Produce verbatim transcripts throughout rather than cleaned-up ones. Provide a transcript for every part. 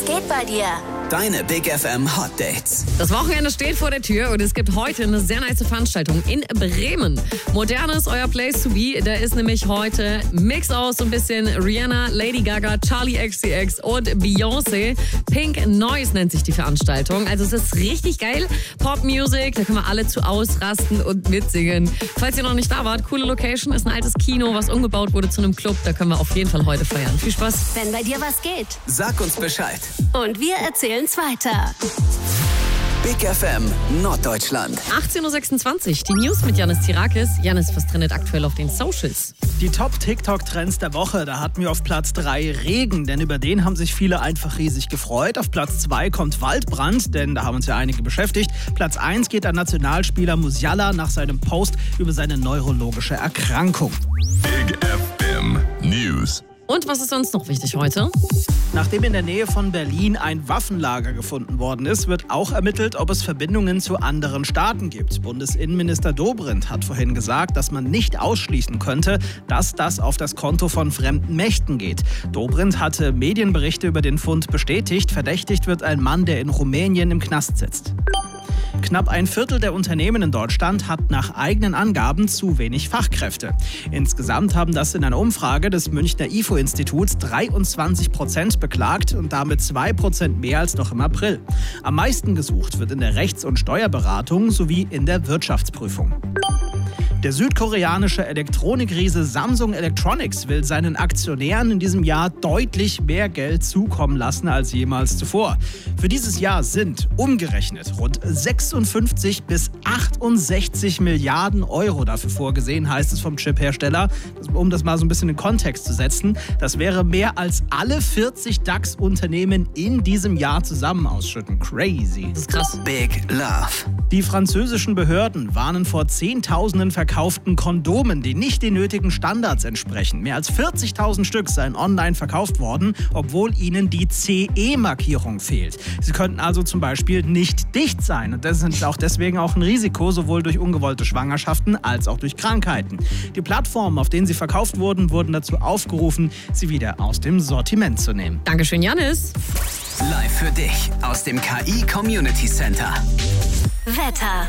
geht bei dir? Deine Big F M Hot Dates. Das Wochenende steht vor der Tür und es gibt heute eine sehr nice Veranstaltung in Bremen. Moderne ist euer Place to be. Da ist nämlich heute Mix aus so ein bisschen Rihanna, Lady Gaga, Charli X C X und Beyoncé. Pink Noise nennt sich die Veranstaltung. Also es ist richtig geil. Pop-Music, da können wir alle zu ausrasten und mitsingen. Falls ihr noch nicht da wart, coole Location, ist ein altes Kino, was umgebaut wurde zu einem Club. Da können wir auf jeden Fall heute feiern. Viel Spaß. Wenn bei dir was geht. Sag uns Bescheid. Und wir erzählen's weiter. Big F M Norddeutschland. achtzehn Uhr sechsundzwanzig, die News mit Janis Tirakis. Janis, was trendet aktuell auf den Socials? Die Top-TikTok-Trends der Woche, da hatten wir auf Platz drei Regen, denn über den haben sich viele einfach riesig gefreut. Auf Platz zwei kommt Waldbrand, denn da haben uns ja einige beschäftigt. Platz eins geht an Nationalspieler Musiala nach seinem Post über seine neurologische Erkrankung. Big F M News. Und was ist sonst noch wichtig heute? Nachdem in der Nähe von Berlin ein Waffenlager gefunden worden ist, wird auch ermittelt, ob es Verbindungen zu anderen Staaten gibt. Bundesinnenminister Dobrindt hat vorhin gesagt, dass man nicht ausschließen könnte, dass das auf das Konto von fremden Mächten geht. Dobrindt hatte Medienberichte über den Fund bestätigt. Verdächtigt wird ein Mann, der in Rumänien im Knast sitzt. Knapp ein Viertel der Unternehmen in Deutschland hat nach eigenen Angaben zu wenig Fachkräfte. Insgesamt haben das in einer Umfrage des Münchner I F O-Instituts dreiundzwanzig Prozent beklagt und damit zwei Prozent mehr als noch im April. Am meisten gesucht wird in der Rechts- und Steuerberatung sowie in der Wirtschaftsprüfung. Der südkoreanische Elektronikriese Samsung Electronics will seinen Aktionären in diesem Jahr deutlich mehr Geld zukommen lassen als jemals zuvor. Für dieses Jahr sind umgerechnet rund sechsundfünfzig bis achtundsechzig Milliarden Euro dafür vorgesehen, heißt es vom Chiphersteller. Um das mal so ein bisschen in Kontext zu setzen, das wäre mehr als alle vierzig DAX-Unternehmen in diesem Jahr zusammen ausschütten. Crazy. Das ist krass. Big Love. Die französischen Behörden warnen vor Zehntausenden verkauften Kondomen, die nicht den nötigen Standards entsprechen. Mehr als vierzigtausend Stück seien online verkauft worden, obwohl ihnen die C E-Markierung fehlt. Sie könnten also zum Beispiel nicht dicht sein und das ist auch deswegen auch ein Risiko, sowohl durch ungewollte Schwangerschaften als auch durch Krankheiten. Die Plattformen, auf denen sie verkauft wurden, wurden dazu aufgerufen, sie wieder aus dem Sortiment zu nehmen. Dankeschön, Janis. Live für dich aus dem K I Community Center. Wetter.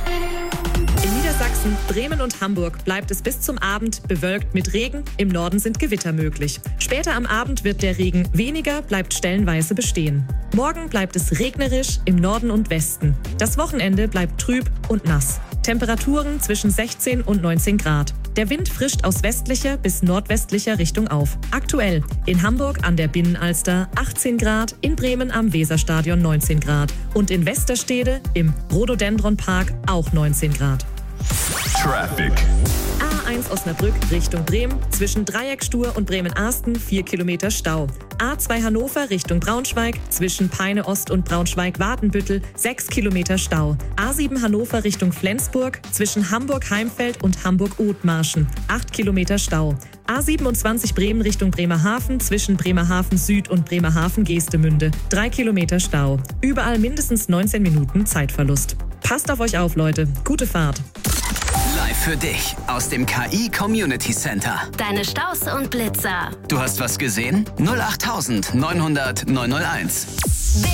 In Niedersachsen, Bremen und Hamburg bleibt es bis zum Abend bewölkt mit Regen. Im Norden sind Gewitter möglich. Später am Abend wird der Regen weniger, bleibt stellenweise bestehen. Morgen bleibt es regnerisch im Norden und Westen. Das Wochenende bleibt trüb und nass. Temperaturen zwischen sechzehn und neunzehn Grad. Der Wind frischt aus westlicher bis nordwestlicher Richtung auf. Aktuell in Hamburg an der Binnenalster achtzehn Grad, in Bremen am Weserstadion neunzehn Grad und in Westerstede im Rhododendron Park auch neunzehn Grad. Traffic. A eins Osnabrück Richtung Bremen, zwischen Dreieckstuhr und Bremen-Arsten vier Kilometer Stau. A zwei Hannover Richtung Braunschweig, zwischen Peine Ost und Braunschweig-Watenbüttel sechs Kilometer Stau. A sieben Hannover Richtung Flensburg, zwischen Hamburg-Heimfeld und Hamburg-Othmarschen acht Kilometer Stau. A siebenundzwanzig Bremen Richtung Bremerhaven, zwischen Bremerhaven Süd und Bremerhaven-Geestemünde drei Kilometer Stau. Überall mindestens neunzehn Minuten Zeitverlust. Passt auf euch auf, Leute. Gute Fahrt. Live für dich aus dem K I Community Center. Deine Staus und Blitzer. Du hast was gesehen? null acht neunhundert neunhunderteins.